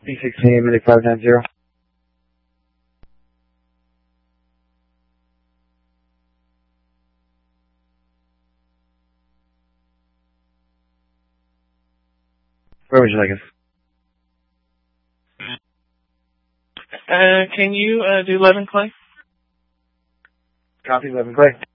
B16, Medic 590. Where would you like us? Can you do 11 Clay? Copy 11 Clay.